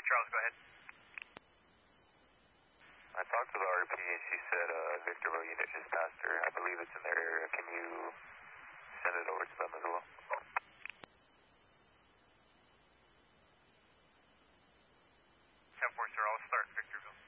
Charles, go ahead. I talked to the RP and she said Victorville unit just passed her. I believe it's in their area. Can you send it over to them as well? 10-4, sir. I'll start Victorville.